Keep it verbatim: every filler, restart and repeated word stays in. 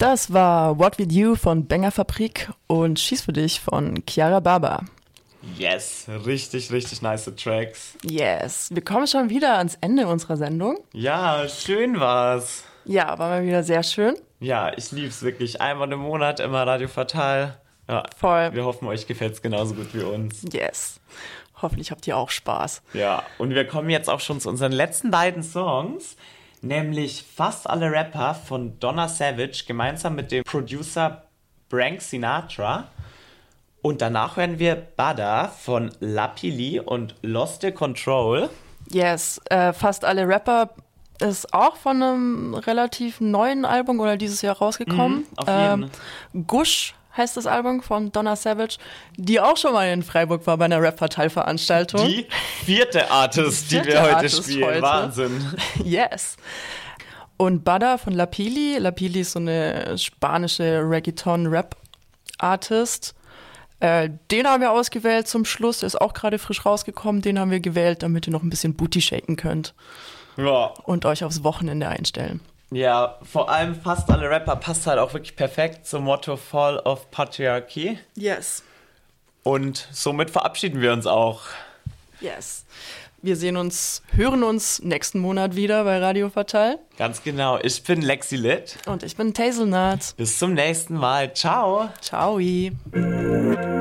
Das war What With You von Banger Fabrik und Schieß für dich von Chiara Baba. Yes, richtig, richtig nice Tracks. Yes, wir kommen schon wieder ans Ende unserer Sendung. Ja, schön war's. Ja, war mal wieder sehr schön. Ja, ich lieb's wirklich. Einmal im Monat, immer Radio Fatal. Ja, voll. Wir hoffen, euch gefällt's genauso gut wie uns. Yes. Hoffentlich habt ihr auch Spaß. Ja, und wir kommen jetzt auch schon zu unseren letzten beiden Songs. Nämlich Fast alle Rapper von Donna Savage gemeinsam mit dem Producer Frank Sinatra. Und danach hören wir Bada von Lapili und Lost the Control. Yes, äh, Fast alle Rapper ist auch von einem relativ neuen Album oder dieses Jahr rausgekommen. Mhm, auf jeden. Ähm, Gush heißt das Album von Donna Savage, die auch schon mal in Freiburg war bei einer Rap-Fatal-Veranstaltung. Die vierte Artist, die, die vierte wir heute Artist spielen. Heute. Wahnsinn. Yes. Und Bada von Lapili. Lapili ist so eine spanische Reggaeton-Rap-Artist. Äh, den haben wir ausgewählt zum Schluss. Der ist auch gerade frisch rausgekommen. Den haben wir gewählt, damit ihr noch ein bisschen Booty shaken könnt. Ja. Und euch aufs Wochenende einstellen. Ja, vor allem Fast alle Rapper passt halt auch wirklich perfekt zum Motto Fall of Patriarchy. Yes. Und somit verabschieden wir uns auch. Yes. Wir sehen uns, hören uns nächsten Monat wieder bei Radio Fatal. Ganz genau. Ich bin Lexi Lit. Und ich bin Tazelnut. Bis zum nächsten Mal. Ciao. Ciao.